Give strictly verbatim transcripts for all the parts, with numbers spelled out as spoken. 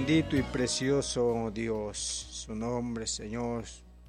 Bendito y precioso Dios, su nombre, Señor,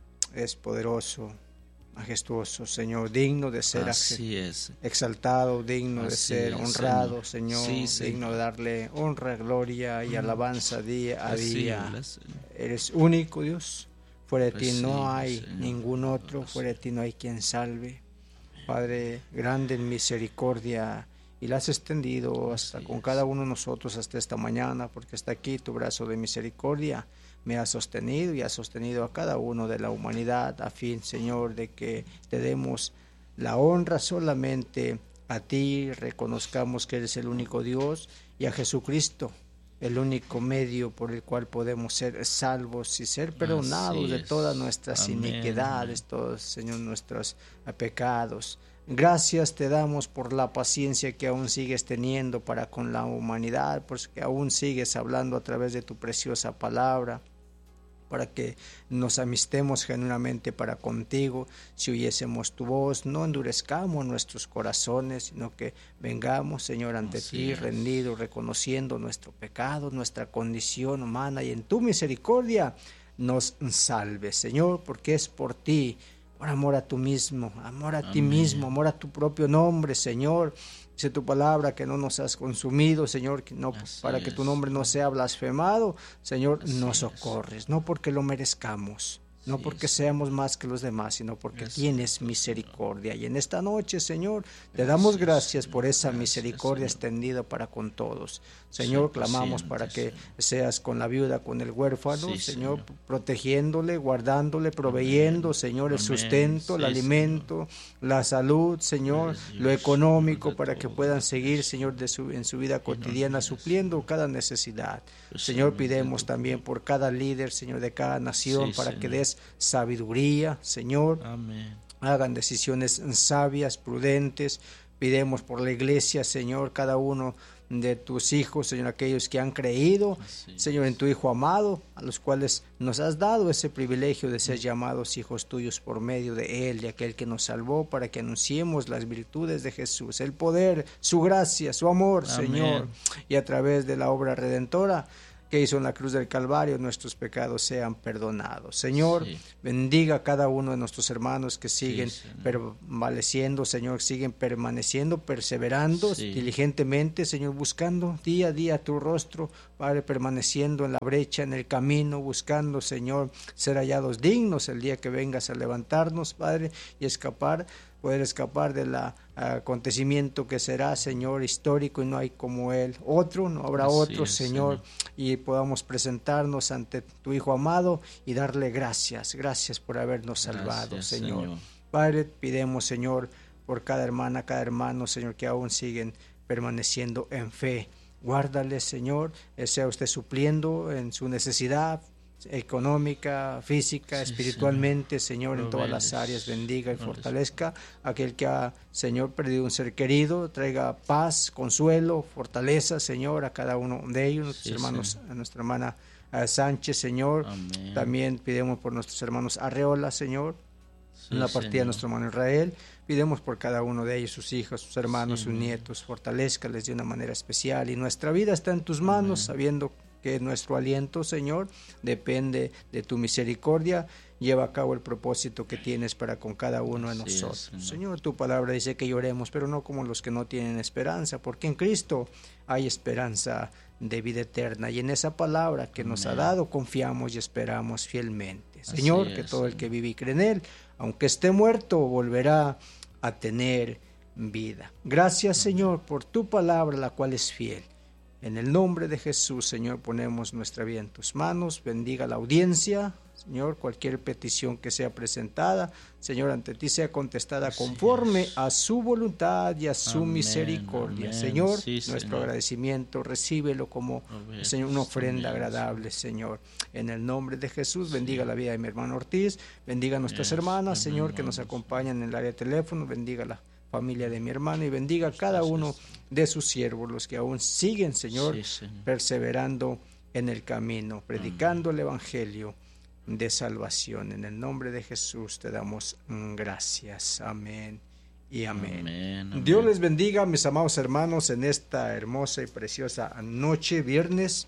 es poderoso, majestuoso, Señor, digno de ser Así es. exaltado, digno Así de ser es, honrado, Señor. Señor, Sí, Señor. digno de darle honra, gloria y alabanza día a día. Recíbela, Señor. Eres único, Dios. Fuera de ti no Recibe, hay Señor. ningún otro, fuera de ti no hay quien salve. Padre, grande en misericordia, y la has extendido hasta Así con es. cada uno de nosotros hasta esta mañana, porque hasta aquí tu brazo de misericordia me ha sostenido y ha sostenido a cada uno de la humanidad, a fin, Señor, de que te demos la honra solamente a ti, reconozcamos que eres el único Dios, y a Jesucristo, el único medio por el cual podemos ser salvos y ser perdonados Así de es. todas nuestras Amén, iniquidades, amén. todos, Señor, nuestros pecados. Gracias te damos por la paciencia que aún sigues teniendo para con la humanidad, porque aún sigues hablando a través de tu preciosa palabra, para que nos amistemos genuinamente para contigo. Si oyésemos tu voz, no endurezcamos nuestros corazones, sino que vengamos, Señor, ante Así ti, es. rendidos, reconociendo nuestro pecado, nuestra condición humana, y en tu misericordia nos salves, Señor, porque es por ti, por amor a tú mismo, amor a ti Amén. mismo, amor a tu propio nombre, Señor. Dice tu palabra que no nos has consumido, Señor, que no, Así para que tu es. nombre no sea blasfemado, Señor, Así nos es. socorres, no porque lo merezcamos, no Así porque es. seamos más que los demás, sino porque Es tienes cierto, misericordia. Y en esta noche, Señor, te Gracias, damos gracias Señor. por esa Gracias, misericordia Señor. extendida para con todos. Sé Señor, clamamos paciente, para que Señor. seas con la viuda, con el huérfano, Sí, Señor, Señor. protegiéndole, guardándole, proveyendo, Amén. Señor, el Amén. sustento, el Sí, alimento, la salud, Señor, Eres lo Dios, económico, Señor de para que todo, puedan eres seguir, Dios. Señor, de su, en su vida Y no cotidiana, olvides, supliendo Señor, cada necesidad. Señor, especialmente pidemos tu también pueblo. por cada líder, Señor, de cada nación, Sí, para que Señor. des sabiduría, Señor, Amén. hagan decisiones sabias, prudentes. Pidemos por la iglesia, Señor, cada uno de tus hijos, Señor, aquellos que han creído, Así Señor, en es. tu Hijo amado, a los cuales nos has dado ese privilegio de ser llamados hijos tuyos por medio de Él, de aquel que nos salvó, para que anunciemos las virtudes de Jesús, el poder, su gracia, su amor, Amén. Señor, y a través de la obra redentora que hizo en la cruz del Calvario, nuestros pecados sean perdonados. Señor, Sí. bendiga a cada uno de nuestros hermanos que siguen Sí, Señor. prevaleciendo, Señor, siguen permaneciendo, perseverando Sí. diligentemente, Señor, buscando día a día tu rostro, Padre, permaneciendo en la brecha, en el camino, buscando, Señor, ser hallados dignos el día que vengas a levantarnos, Padre, y escapar, poder escapar del acontecimiento que será, Señor, histórico, y no hay como Él. Otro, no habrá Así otro, es, Señor, Señor. y podamos presentarnos ante tu Hijo amado y darle gracias, gracias por habernos salvado, Gracias, Señor. Señor. Padre, pidemos, Señor, por cada hermana, cada hermano, Señor, que aún siguen permaneciendo en fe. Guárdale, Señor, sea usted supliendo en su necesidad económica, física, Sí, espiritualmente, Señor, en todas las Proveeles, áreas, bendiga y proveeles. fortalezca a aquel que ha, Señor, perdido un ser querido, traiga paz, consuelo, fortaleza, Señor, a cada uno de ellos, nuestros Sí, hermanos, Señor. a nuestra hermana a Sánchez, Señor. Amén. También pidemos por nuestros hermanos Arreola, Señor, Sí, en la partida Señor. de nuestro hermano Israel. Pidemos por cada uno de ellos, sus hijos, sus hermanos, Sí, sus Señor. nietos, fortalezcales de una manera especial. Y nuestra vida está en tus manos, Amén. sabiendo que nuestro aliento, Señor, depende de tu misericordia. Lleva a cabo el propósito que tienes para con cada uno de Así es, nosotros. Señor. Señor, tu palabra dice que lloremos, pero no como los que no tienen esperanza, porque en Cristo hay esperanza de vida eterna. Y en esa palabra que nos ha Amén. dado, confiamos y esperamos fielmente. Así Señor, que es, todo el Señor. que vive y cree en Él, aunque esté muerto, volverá a tener vida. Gracias, Señor, por tu palabra, la cual es fiel. En el nombre de Jesús, Señor, ponemos nuestra vida en tus manos. Bendiga la audiencia, Señor, cualquier petición que sea presentada, Señor, ante ti sea contestada Así conforme es. a su voluntad y a su Amén, misericordia. amén. Señor, Sí, nuestro Señor. agradecimiento, recíbelo como, Proveeles. Señor, una ofrenda Amén, agradable, Señor. En el nombre de Jesús, bendiga Sí. la vida de mi hermano Ortiz, bendiga a nuestras Yes, hermanas, amén, Señor, que nos hermanos. acompañan en el área de teléfono, bendiga la familia de mi hermano y bendiga a cada Gracias. uno de sus siervos, los que aún siguen, Señor, Sí, Señor. perseverando en el camino, predicando el evangelio de salvación. En el nombre de Jesús te damos gracias. Amén y amén. Amén, amén. Dios les bendiga, mis amados hermanos, en esta hermosa y preciosa noche, viernes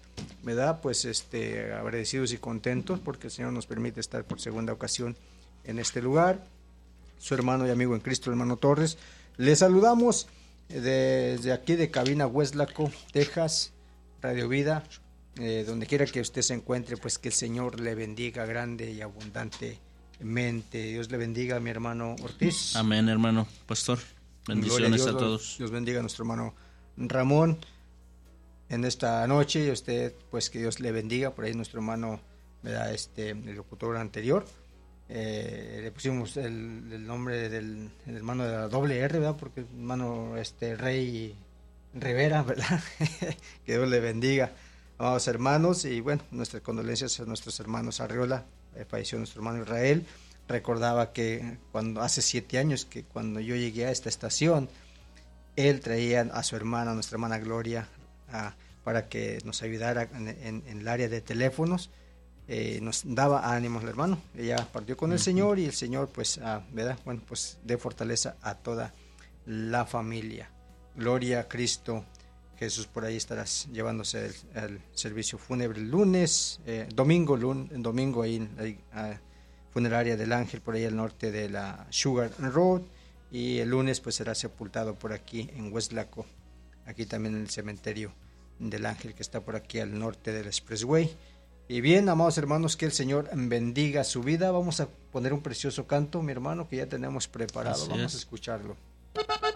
¿verdad? Pues este, agradecidos y contentos porque el Señor nos permite estar por segunda ocasión en este lugar. Su hermano y amigo en Cristo, hermano Torres. Le saludamos desde aquí de Cabina Hueslaco, Texas, Radio Vida. Eh, donde quiera que usted se encuentre, pues que el Señor le bendiga grande y abundantemente. Dios le bendiga, mi hermano Ortiz. Amén, hermano pastor. Bendiciones a, Dios, a todos. Dios bendiga a nuestro hermano Ramón en esta noche, y usted, pues que Dios le bendiga. Por ahí nuestro hermano, ¿verdad? Este, el locutor anterior, eh, le pusimos el, el nombre del el hermano de la doble R, ¿verdad? Porque el hermano este, Rey Rivera, ¿verdad? Que Dios le bendiga. Amados hermanos, y bueno, nuestras condolencias a nuestros hermanos Arriola. Eh, falleció nuestro hermano Israel. Recordaba que cuando hace siete años, que cuando yo llegué a esta estación, él traía a su hermana, nuestra hermana Gloria, a, para que nos ayudara en, en, en el área de teléfonos. Eh, nos daba ánimos el hermano. Ella partió con el Señor, y el Señor, pues, ah, ¿verdad? Bueno, pues dé fortaleza a toda la familia. Gloria a Cristo. Jesús, por ahí estarás llevándose el, el servicio fúnebre el lunes, eh, domingo, lun, domingo ahí en la uh, funeraria del Ángel, por ahí al norte de la Sugar Road, y el lunes pues será sepultado por aquí en Hueslaco, aquí también en el cementerio del Ángel, que está por aquí al norte del Expressway. Y bien, amados hermanos, que el Señor bendiga su vida. Vamos a poner un precioso canto, mi hermano, que ya tenemos preparado. Así Vamos es. a escucharlo.